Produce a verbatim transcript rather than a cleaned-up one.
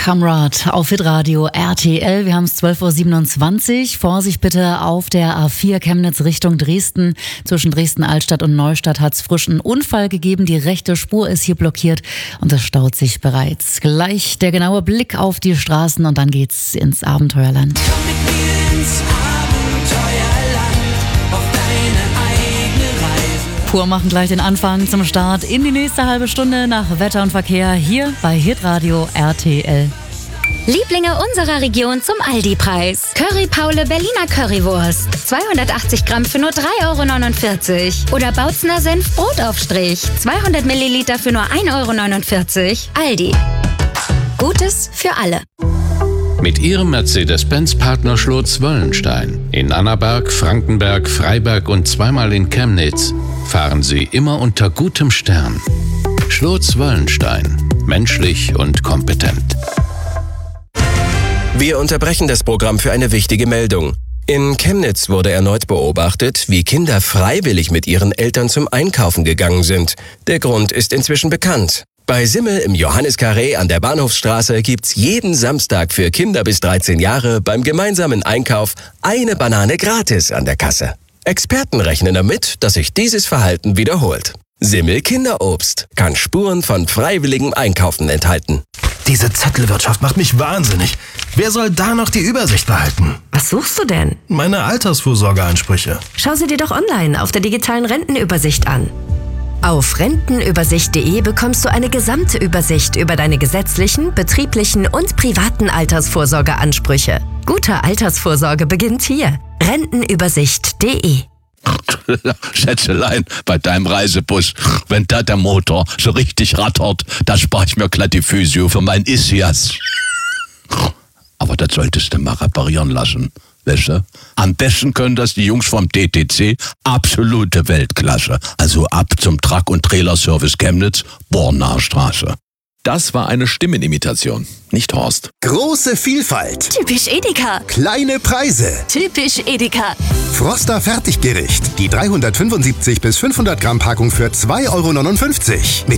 Kamrat auf Hitradio R T L. Wir haben es zwölf Uhr siebenundzwanzig. Vorsicht bitte auf der A vier Chemnitz Richtung Dresden. Zwischen Dresden-Altstadt und Neustadt hat es frischen Unfall gegeben. Die rechte Spur ist hier blockiert und es staut sich bereits. Gleich der genaue Blick auf die Straßen und dann geht's ins Abenteuerland. Komm mit mir ins Abenteuerland auf deine eigene Reise. Pur machen gleich den Anfang zum Start in die nächste halbe Stunde nach Wetter und Verkehr hier bei Hitradio R T L. Lieblinge unserer Region zum Aldi-Preis. Curry Paule Berliner Currywurst. zweihundertachtzig Gramm für nur drei Euro neunundvierzig. Oder Bautzner Senf Brotaufstrich. zweihundert Milliliter für nur ein Euro neunundvierzig. Aldi. Gutes für alle. Mit Ihrem Mercedes-Benz-Partner Schlotz-Wöllenstein in Annaberg, Frankenberg, Freiberg und zweimal in Chemnitz fahren Sie immer unter gutem Stern. Schlotz-Wöllenstein. Menschlich und kompetent. Wir unterbrechen das Programm für eine wichtige Meldung. In Chemnitz wurde erneut beobachtet, wie Kinder freiwillig mit ihren Eltern zum Einkaufen gegangen sind. Der Grund ist inzwischen bekannt. Bei Simmel im Johanniskarree an der Bahnhofsstraße gibt's jeden Samstag für Kinder bis dreizehn Jahre beim gemeinsamen Einkauf eine Banane gratis an der Kasse. Experten rechnen damit, dass sich dieses Verhalten wiederholt. Simmel Kinderobst kann Spuren von freiwilligem Einkaufen enthalten. Diese Zettelwirtschaft macht mich wahnsinnig. Wer soll da noch die Übersicht behalten? Was suchst du denn? Meine Altersvorsorgeansprüche. Schau sie dir doch online auf der digitalen Rentenübersicht an. Auf rentenübersicht punkt de bekommst du eine gesamte Übersicht über deine gesetzlichen, betrieblichen und privaten Altersvorsorgeansprüche. Gute Altersvorsorge beginnt hier. rentenübersicht punkt de. Schätzelein, bei deinem Reisebus, wenn da der Motor so richtig rattert, da spare ich mir glatt die Physio für mein Ischias. Aber das solltest du mal reparieren lassen, weißt du? Am besten können das die Jungs vom D T C, absolute Weltklasse. Also ab zum Truck- und Trailerservice Chemnitz, Bornaer Straße. Das war eine Stimmenimitation, nicht Horst. Große Vielfalt. Typisch Edeka. Kleine Preise. Typisch Edeka. Froster Fertiggericht. Die dreihundertfünfundsiebzig bis fünfhundert Gramm Packung für zwei Euro neunundfünfzig.